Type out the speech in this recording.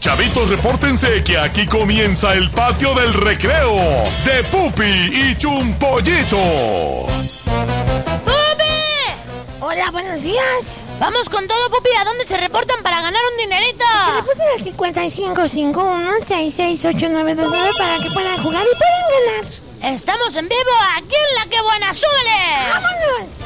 Chavitos, repórtense que aquí comienza el patio del recreo de Pupi y Chumpollito. ¡Pupi! Hola, buenos días. Vamos con todo, Pupi. ¿A dónde se reportan para ganar un dinerito? Se reportan al 5551-668929 para que puedan jugar y puedan ganar. Estamos en vivo aquí en La Que Buena. ¡Súbele! ¡Vámonos!